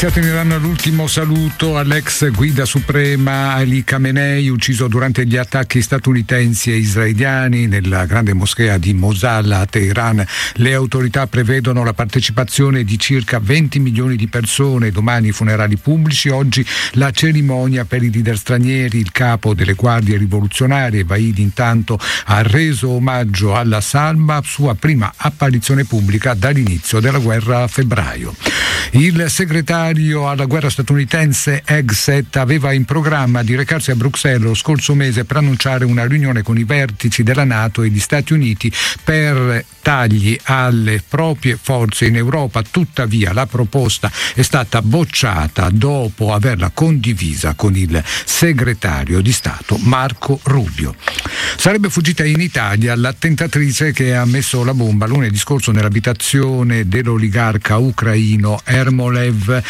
Iniziato in Iran l'ultimo saluto all'ex guida suprema Ali Khamenei, ucciso durante gli attacchi statunitensi e israeliani nella grande moschea di Mosul a Teheran. Le autorità prevedono la partecipazione di circa 20 milioni di persone. Domani i funerali pubblici, oggi la cerimonia per i leader stranieri. Il capo delle guardie rivoluzionarie Vahidi intanto ha reso omaggio alla salma, sua prima apparizione pubblica dall'inizio della guerra a febbraio. Il segretario alla guerra statunitense Hegseth aveva in programma di recarsi a Bruxelles lo scorso mese per annunciare una riunione con i vertici della NATO e gli Stati Uniti per tagli alle proprie forze in Europa. Tuttavia la proposta è stata bocciata dopo averla condivisa con il segretario di Stato Marco Rubio. Sarebbe fuggita in Italia l'attentatrice che ha messo la bomba lunedì scorso nell'abitazione dell'oligarca ucraino Ermolev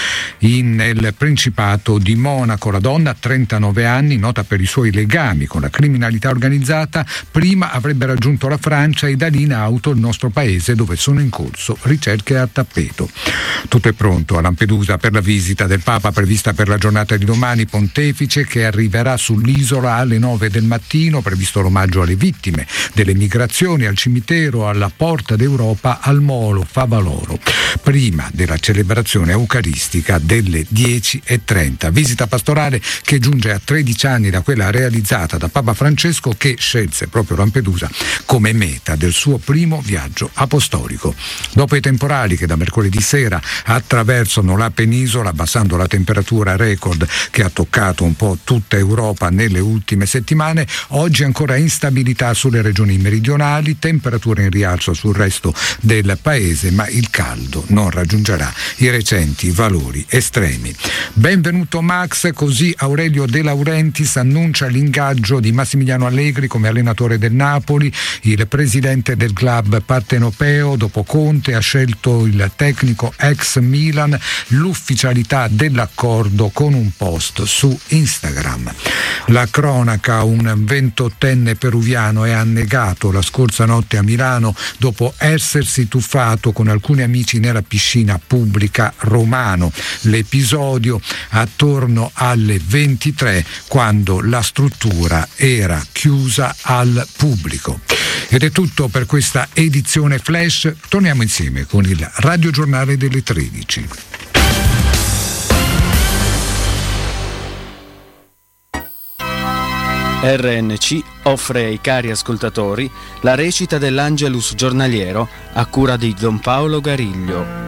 nel Principato di Monaco. La donna, 39 anni, nota per i suoi legami con la criminalità organizzata, prima avrebbe raggiunto la Francia e da lì in auto il nostro paese, dove sono in corso ricerche a tappeto. Tutto è pronto a Lampedusa per la visita del Papa prevista per la giornata di domani. Pontefice che arriverà sull'isola alle 9 del mattino, previsto l'omaggio alle vittime delle migrazioni, al cimitero, alla Porta d'Europa, al Molo Favaloro, prima della celebrazione eucaristica delle 10:30. Visita pastorale che giunge a 13 anni da quella realizzata da Papa Francesco, che scelse proprio Lampedusa come meta del suo primo viaggio apostolico. Dopo i temporali che da mercoledì sera attraversano la penisola, abbassando la temperatura record che ha toccato un po' tutta Europa nelle ultime settimane, oggi ancora instabilità sulle regioni meridionali, temperature in rialzo sul resto del paese, ma il caldo non raggiungerà i recenti valori estremi. Benvenuto Max, così Aurelio De Laurentiis annuncia l'ingaggio di Massimiliano Allegri come allenatore del Napoli. Il presidente del club partenopeo, dopo Conte, ha scelto il tecnico ex Milan. L'ufficialità dell'accordo con un post su Instagram. La cronaca: un 28enne peruviano è annegato la scorsa notte a Milano dopo essersi tuffato con alcuni amici nella piscina pubblica Romano. L'episodio attorno alle 23, quando la struttura era chiusa al pubblico. Ed è tutto per questa edizione Flash. Torniamo insieme con il radiogiornale delle 13. RNC offre ai cari ascoltatori la recita dell'Angelus giornaliero a cura di Don Paolo Gariglio.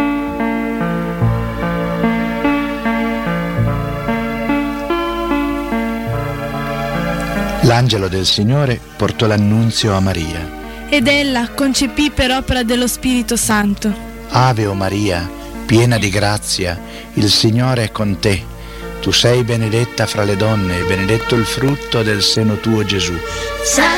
L'angelo del Signore portò l'annunzio a Maria. Ed ella concepì per opera dello Spirito Santo. Ave o Maria, piena di grazia, il Signore è con te. Tu sei benedetta fra le donne e benedetto il frutto del seno tuo, Gesù.